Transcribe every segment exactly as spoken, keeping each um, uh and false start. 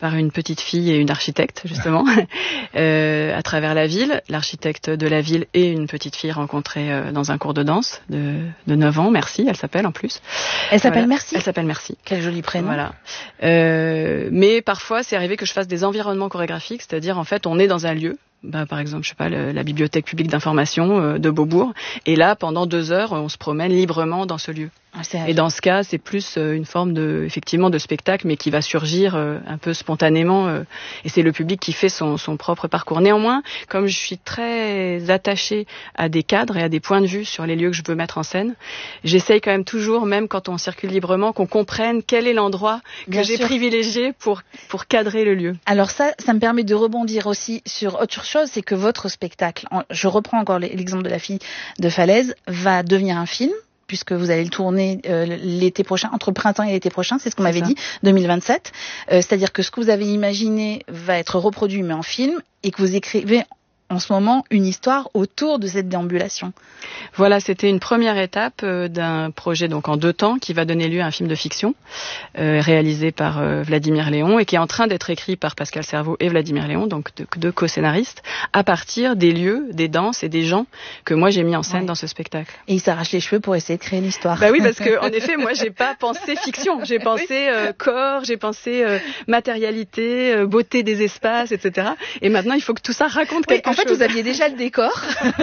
par une petite fille et une architecte, justement, euh, à travers la ville. L'architecte de la ville et une petite fille rencontrée euh, dans un cours de danse de, de neuf ans. Merci, elle s'appelle en plus. Elle s'appelle voilà. Merci. Elle s'appelle Merci. Quel joli prénom. Voilà. Euh, mais parfois, c'est arrivé que je fasse des environnements chorégraphiques, c'est-à-dire, en fait, on est dans un lieu. Bah, par exemple, je sais pas, le, la bibliothèque publique d'information euh, de Beaubourg. Et là, pendant deux heures, on se promène librement dans ce lieu. Ah, c'est et dans ce cas, c'est plus euh, une forme de, effectivement, de spectacle, mais qui va surgir euh, un peu spontanément. Euh, et c'est le public qui fait son, son propre parcours. Néanmoins, comme je suis très attachée à des cadres et à des points de vue sur les lieux que je veux mettre en scène, j'essaye quand même toujours, même quand on circule librement, qu'on comprenne quel est l'endroit que Bien j'ai sûr. privilégié pour pour cadrer le lieu. Alors ça, ça me permet de rebondir aussi sur autre chose, c'est que votre spectacle, je reprends encore l'exemple de la fille de Falaise, va devenir un film, puisque vous allez le tourner euh, l'été prochain, entre le printemps et l'été prochain, c'est ce qu'on m'avait dit, deux mille vingt-sept. Euh, c'est-à-dire que ce que vous avez imaginé va être reproduit, mais en film, et que vous écrivez en ce moment une histoire autour de cette déambulation. Voilà, c'était une première étape euh, d'un projet donc en deux temps qui va donner lieu à un film de fiction euh, réalisé par euh, Vladimir Léon et qui est en train d'être écrit par Pascal Cerveau et Vladimir Léon, donc deux de co-scénaristes, à partir des lieux, des danses et des gens que moi j'ai mis en scène ouais. dans ce spectacle. Et ils s'arrachent les cheveux pour essayer de créer l'histoire. Bah oui, parce que en effet, moi j'ai pas pensé fiction, j'ai pensé euh, corps, j'ai pensé euh, matérialité, euh, beauté des espaces, et cetera. Et maintenant il faut que tout ça raconte oui, quelque en fait, chose. Vous aviez déjà le décor,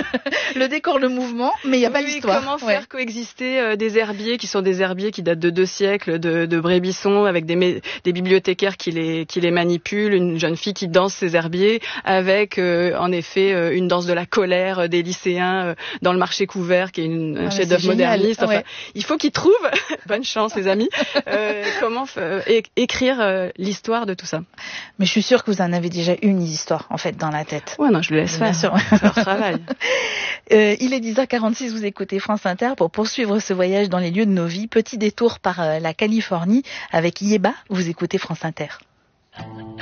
le décor, le mouvement, mais il n'y a oui, pas l'histoire. Comment faire ouais. coexister euh, des herbiers qui sont des herbiers qui datent de deux siècles, de, de Brébisson, avec des, des bibliothécaires qui les, qui les manipulent, une jeune fille qui danse ces herbiers, avec euh, en effet euh, une danse de la colère euh, des lycéens euh, dans le marché couvert, qui est une, un ah, chef-d'œuvre moderniste. Enfin, ouais. Il faut qu'ils trouvent, bonne chance les amis, euh, comment euh, é- écrire euh, l'histoire de tout ça. Mais je suis sûre que vous en avez déjà une histoire en fait dans la tête. Ouais, non, je le laisse faire. Bien sûr. Leur travail. Euh, il est dix heures quarante-six, vous écoutez France Inter pour poursuivre ce voyage dans les lieux de nos vies. Petit détour par euh, la Californie avec Yeba, vous écoutez France Inter.